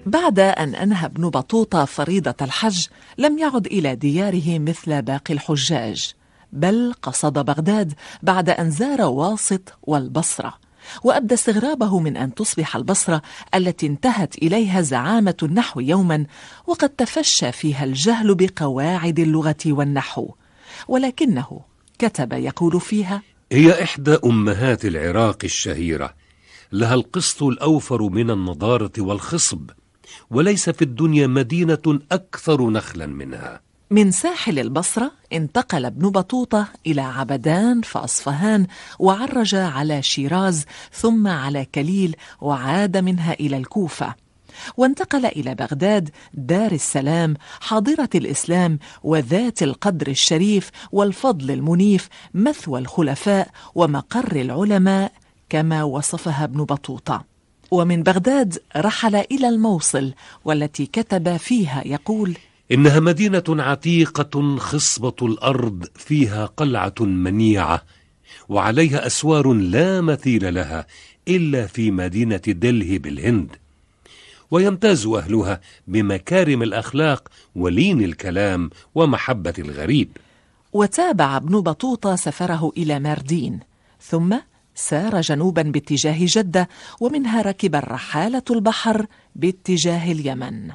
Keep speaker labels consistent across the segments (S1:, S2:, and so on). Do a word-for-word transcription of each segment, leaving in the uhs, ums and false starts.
S1: بعد أن أنهى ابن بطوطة فريضة الحج لم يعد إلى دياره مثل باقي الحجاج، بل قصد بغداد بعد أن زار واسط والبصرة، وأبدى استغرابه من أن تصبح البصرة التي انتهت إليها زعامة النحو يوما وقد تفشى فيها الجهل بقواعد اللغة والنحو. ولكنه كتب يقول فيها:
S2: هي إحدى أمهات العراق الشهيرة، لها القسط الأوفر من النضارة والخصب، وليس في الدنيا مدينة أكثر نخلا منها.
S1: من ساحل البصرة انتقل ابن بطوطة إلى عبدان فأصفهان، وعرج على شيراز ثم على كليل، وعاد منها إلى الكوفة، وانتقل إلى بغداد دار السلام حاضرة الإسلام وذات القدر الشريف والفضل المنيف، مثوى الخلفاء ومقر العلماء كما وصفها ابن بطوطة. ومن بغداد رحل إلى الموصل، والتي كتب فيها يقول:
S2: إنها مدينة عتيقة خصبة الأرض، فيها قلعة منيعة وعليها أسوار لا مثيل لها إلا في مدينة دلهي بالهند، ويمتاز أهلها بمكارم الأخلاق ولين الكلام ومحبة الغريب.
S1: وتابع ابن بطوطة سفره إلى ماردين، ثم سار جنوبا باتجاه جدة، ومنها ركب الرحالة البحر باتجاه اليمن.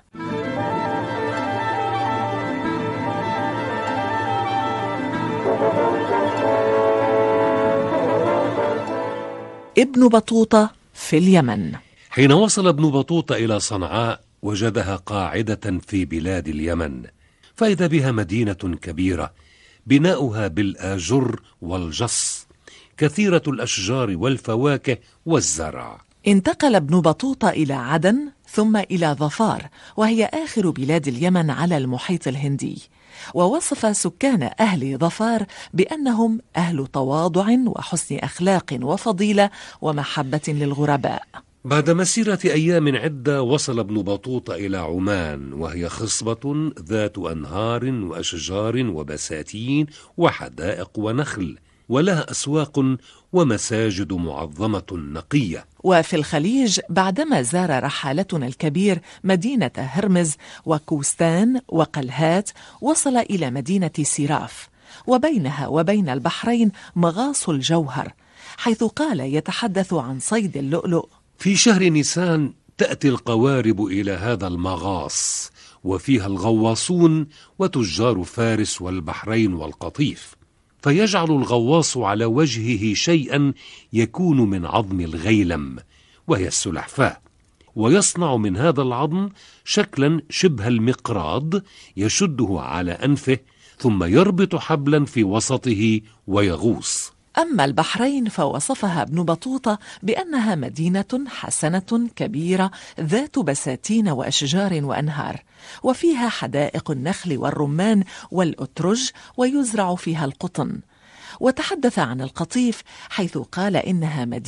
S1: ابن بطوطة في اليمن.
S2: حين وصل ابن بطوطة إلى صنعاء وجدها قاعدة في بلاد اليمن، فإذا بها مدينة كبيرة بناؤها بالآجر والجص، كثيرة الأشجار والفواكه والزرع.
S1: انتقل ابن بطوطة إلى عدن ثم إلى ظفار، وهي آخر بلاد اليمن على المحيط الهندي، ووصف سكان أهل ظفار بأنهم أهل تواضع وحسن أخلاق وفضيلة ومحبة للغرباء.
S2: بعد مسيرة أيام عدة وصل ابن بطوطة إلى عمان، وهي خصبة ذات أنهار وأشجار وبساتين وحدائق ونخل، ولها أسواق ومساجد معظمة نقية.
S1: وفي الخليج بعدما زار رحالتنا الكبير مدينة هرمز وكوستان وقلهات، وصل إلى مدينة سيراف، وبينها وبين البحرين مغاص الجوهر، حيث قال يتحدث عن صيد اللؤلؤ:
S2: في شهر نيسان تأتي القوارب إلى هذا المغاص، وفيها الغواصون وتجار فارس والبحرين والقطيف، فيجعل الغواص على وجهه شيئا يكون من عظم الغيلم وهي السلحفاة، ويصنع من هذا العظم شكلا شبه المقراض يشده على أنفه، ثم يربط حبلا في وسطه ويغوص.
S1: أما البحرين فوصفها ابن بطوطة بأنها مدينة حسنة كبيرة ذات بساتين وأشجار وأنهار، وفيها حدائق النخل والرمان والأترج، ويزرع فيها القطن. وتحدث عن القطيف حيث قال إنها مدينة